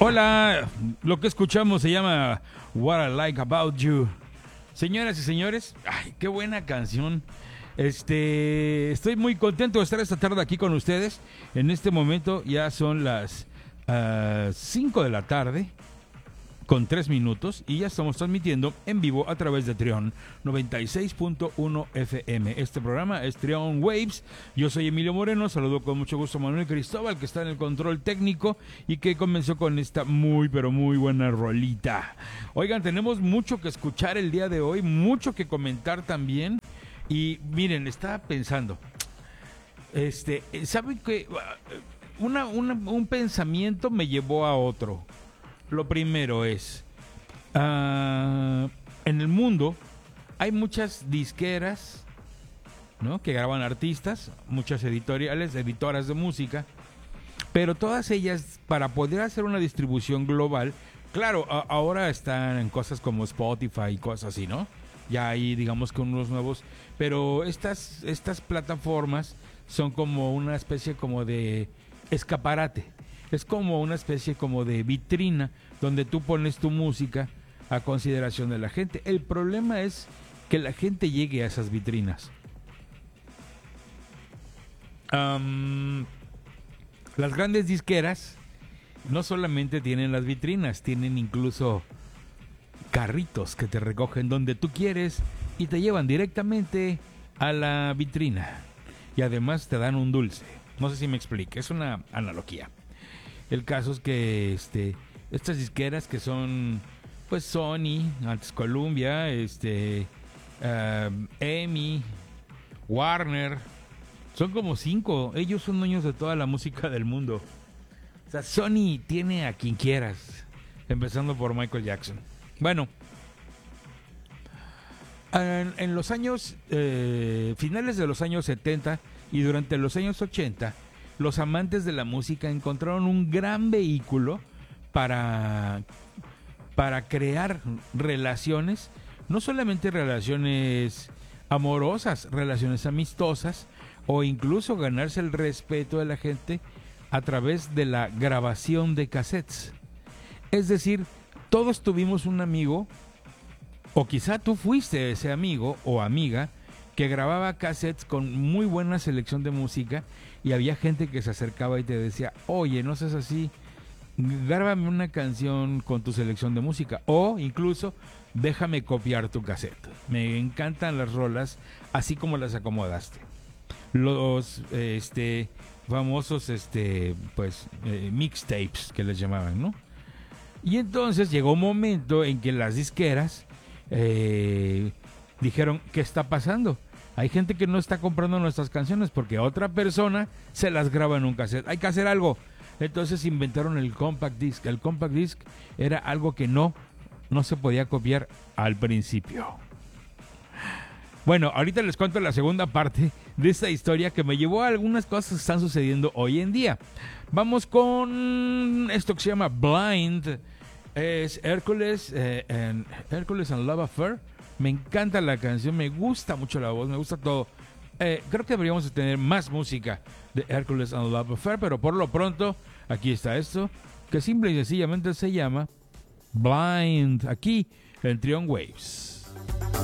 Hola, lo que escuchamos se llama What I Like About You. Señoras y señores, ay, qué buena canción. Estoy muy contento de estar esta tarde aquí con ustedes. En este momento ya son las 5 de la tarde con 3 minutos y ya estamos transmitiendo en vivo a través de Trión 96.1 FM. Este programa es Trión Waves. Yo soy Emilio Moreno, saludo con mucho gusto a Manuel Cristóbal, que está en el control técnico y que comenzó con esta muy pero muy buena rolita. Oigan, tenemos mucho que escuchar el día de hoy, mucho que comentar también. Y miren, estaba pensando, ¿saben qué? Un pensamiento me llevó a otro. Lo primero es, en el mundo hay muchas disqueras, ¿no?, que graban artistas, muchas editoras de música, pero todas ellas, para poder hacer una distribución global, claro, ahora están en cosas como Spotify y cosas así, ¿no? Ya hay, digamos que unos nuevos, pero estas plataformas son como una especie como de escaparate. Es como una especie como de vitrina donde tú pones tu música a consideración de la gente. El problema es que la gente llegue a esas vitrinas. Las grandes disqueras no solamente tienen las vitrinas, tienen incluso carritos que te recogen donde tú quieres y te llevan directamente a la vitrina. Y además te dan un dulce. No sé si me explique, es una analogía. El caso es que estas disqueras que son pues Sony, antes Columbia, EMI, Warner, son como 5. Ellos son dueños de toda la música del mundo. O sea, Sony tiene a quien quieras, empezando por Michael Jackson. Bueno, en los años finales de los años 70 y durante los años 80, los amantes de la música encontraron un gran vehículo para crear relaciones, no solamente relaciones amorosas, relaciones amistosas, o incluso ganarse el respeto de la gente a través de la grabación de cassettes. Es decir, todos tuvimos un amigo, o quizá tú fuiste ese amigo o amiga, que grababa cassettes con muy buena selección de música, y había gente que se acercaba y te decía, oye, no seas así, grábame una canción con tu selección de música, o incluso déjame copiar tu cassette. Me encantan las rolas así como las acomodaste. Los famosos mixtapes que les llamaban, ¿no? Y entonces llegó un momento en que las disqueras dijeron, ¿qué está pasando? Hay gente que no está comprando nuestras canciones porque otra persona se las graba en un cassette. Hay que hacer algo. Entonces inventaron el compact disc. El compact disc era algo que no se podía copiar al principio. Bueno, ahorita les cuento la segunda parte de esta historia que me llevó a algunas cosas que están sucediendo hoy en día. Vamos con esto que se llama Blind. Es Hercules and Love Affair. Me encanta la canción, me gusta mucho la voz, me gusta todo. Creo que deberíamos de tener más música de Hercules and Love Affair, pero por lo pronto, aquí está esto, que simple y sencillamente se llama Blind, aquí en Trión Waves.